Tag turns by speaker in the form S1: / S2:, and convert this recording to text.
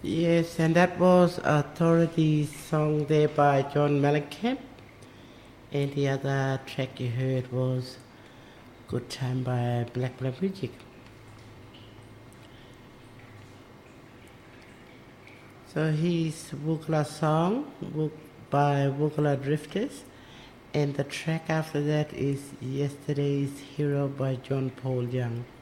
S1: Yes, and that was Authority song there by John Mellencamp. And the other track you heard was Good Time by Black Black Music. So his Wukla song by Wukla Drifters. And the track after that is Yesterday's Hero by John Paul Young.